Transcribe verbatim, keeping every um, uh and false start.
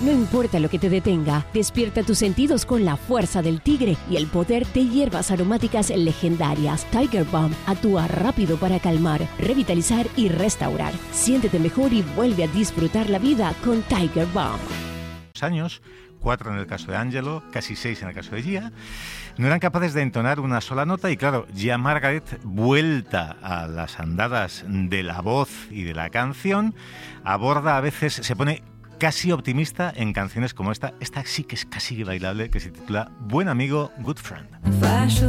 No importa lo que te detenga, despierta tus sentidos con la fuerza del tigre y el poder de hierbas aromáticas legendarias. Tiger Balm actúa rápido para calmar, revitalizar y restaurar. Siéntete mejor y vuelve a disfrutar la vida con Tiger Balm. Años, cuatro en el caso de Angelo, casi seis en el caso de Gia, no eran capaces de entonar una sola nota y claro, Gia Margaret, vuelta a las andadas de la voz y de la canción, aborda a veces, se pone casi optimista en canciones como esta, esta sí que es casi bailable, que se titula Buen Amigo, Good Friend.